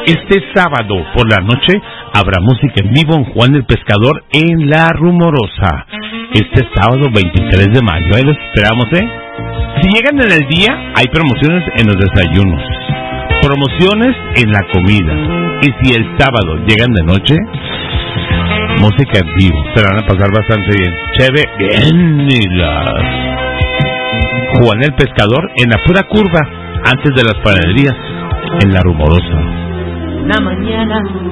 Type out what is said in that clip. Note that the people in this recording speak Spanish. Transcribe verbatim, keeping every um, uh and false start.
Este sábado por la noche habrá música en vivo en Juan el Pescador en La Rumorosa. Este sábado veintitrés de mayo, ahí los esperamos, ¿eh? Si llegan en el día, hay promociones en los desayunos, promociones en la comida. Y si el sábado llegan de noche, música en vivo. Se la van a pasar bastante bien. Cheve, bien, y las... Juan el Pescador en la pura curva, antes de las panaderías, en La Rumorosa. La mañana